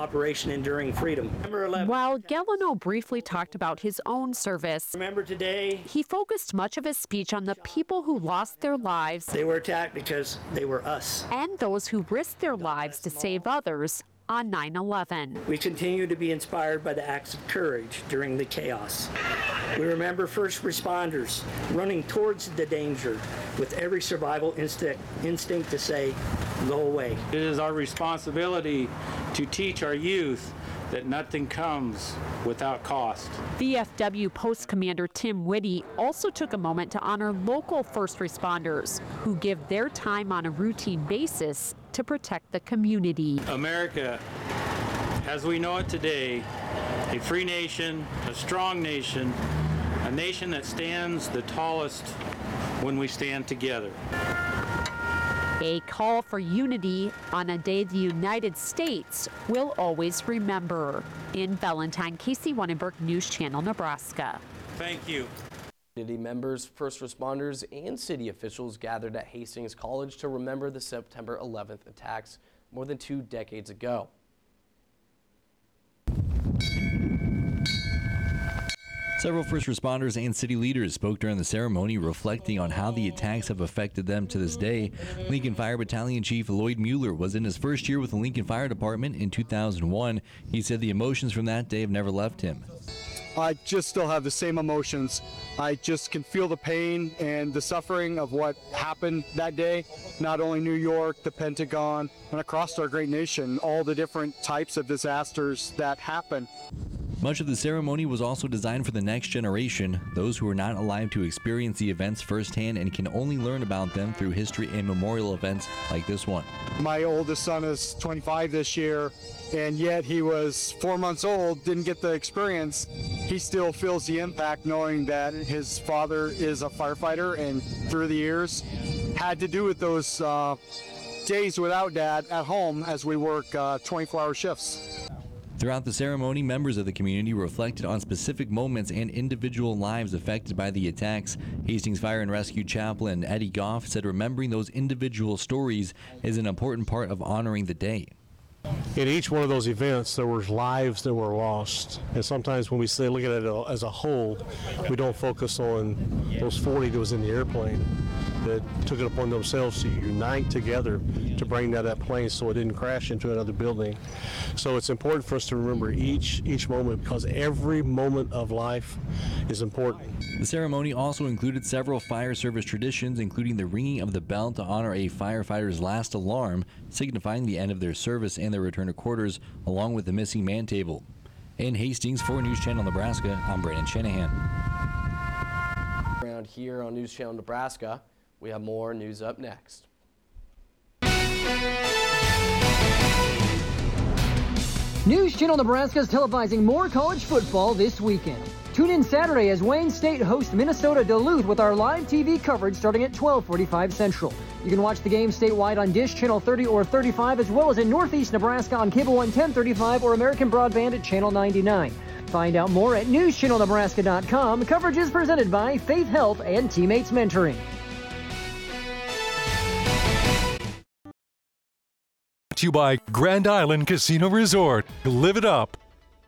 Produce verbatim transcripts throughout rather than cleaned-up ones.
Operation Enduring Freedom. While Gelano briefly talked about his own service, remember today, he focused much of his speech on the people who lost their lives. They were attacked because they were us. And those who risked their lives to save others on nine eleven. We continue to be inspired by the acts of courage during the chaos. We remember first responders running towards the danger with every survival instinct, instinct to say, go away. It is our responsibility to teach our youth that nothing comes without cost. V F W Post Commander Tim Whitty also took a moment to honor local first responders who give their time on a routine basis to protect the community. America, as we know it today, a free nation, a strong nation, a nation that stands the tallest when we stand together. A call for unity on a day the United States will always remember. In Valentine, Casey Wannenberg, News Channel, Nebraska. Thank you. Community members, first responders, and city officials gathered at Hastings College to remember the September eleventh attacks more than two decades ago. Several first responders and city leaders spoke during the ceremony, reflecting on how the attacks have affected them to this day. Lincoln Fire Battalion Chief Lloyd Mueller was in his first year with the Lincoln Fire Department in two thousand one. He said the emotions from that day have never left him. I just still have the same emotions. I just can feel the pain and the suffering of what happened that day. Not only New York, the Pentagon, and across our great nation, all the different types of disasters that happen. Much of the ceremony was also designed for the next generation, those who are not alive to experience the events firsthand and can only learn about them through history and memorial events like this one. My oldest son is twenty-five this year, and yet he was four months old, didn't get the experience. He still feels the impact knowing that his father is a firefighter and through the years had to do with those uh, days without dad at home as we work uh, twenty-four hour shifts. Throughout the ceremony, members of the community reflected on specific moments and individual lives affected by the attacks. Hastings Fire and Rescue Chaplain Eddie Goff said remembering those individual stories is an important part of honoring the day. In each one of those events, there were lives that were lost. And sometimes when we say look at it as a whole, we don't focus on those forty that was in the airplane that took it upon themselves to unite together to bring down that plane so it didn't crash into another building. So it's important for us to remember each each moment because every moment of life is important. The ceremony also included several fire service traditions, including the ringing of the bell to honor a firefighter's last alarm, signifying the end of their service and their return to quarters, along with the missing man table. In Hastings, for News Channel Nebraska, I'm Brandon Shanahan. Around here on News Channel Nebraska, we have more news up next. News Channel Nebraska is televising more college football this weekend. Tune in Saturday as Wayne State hosts Minnesota Duluth with our live T V coverage starting at twelve forty-five Central. You can watch the game statewide on Dish Channel thirty or thirty-five, as well as in Northeast Nebraska on Cable One ten thirty-five or American Broadband at Channel ninety-nine. Find out more at news channel nebraska dot com. Coverage is presented by Faith Health and Teammates Mentoring. To you by Grand Island Casino Resort. Live it up.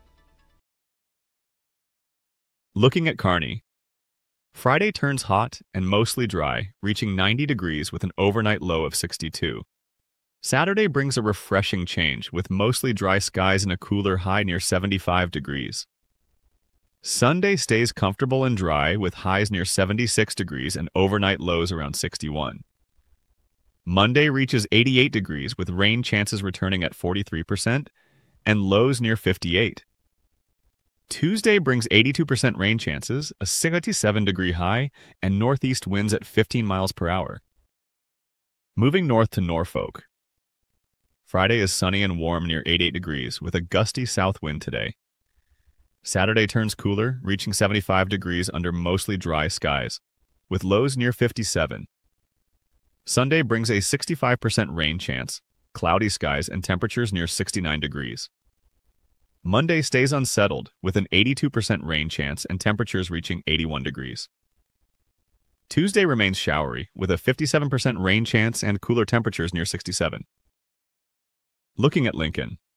Looking at Kearney. Friday turns hot and mostly dry, reaching ninety degrees with an overnight low of sixty-two. Saturday brings a refreshing change with mostly dry skies and a cooler high near seventy-five degrees. Sunday stays comfortable and dry with highs near seventy-six degrees and overnight lows around sixty-one. Monday reaches eighty-eight degrees with rain chances returning at forty-three percent and lows near fifty-eight. Tuesday brings eighty-two percent rain chances, a seventy-seven degree high, and northeast winds at fifteen miles per hour. Moving north to Norfolk. Friday is sunny and warm near eighty-eight degrees with a gusty south wind today. Saturday turns cooler, reaching seventy-five degrees under mostly dry skies, with lows near fifty-seven. Sunday brings a sixty-five percent rain chance, cloudy skies, and temperatures near sixty-nine degrees. Monday stays unsettled with an eighty-two percent rain chance and temperatures reaching eighty-one degrees. Tuesday remains showery with a fifty-seven percent rain chance and cooler temperatures near sixty-seven. Looking at Lincoln.